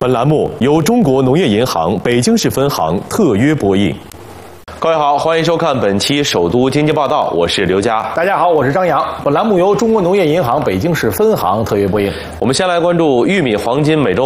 本栏目由中国农业银行北京市分行特约播映。各位好，欢迎收看本期首都经济报道，我是刘佳。 大家好，我是张扬。本栏目由中国农业银行北京市分行特约播映。 我们先来关注玉米黄金每周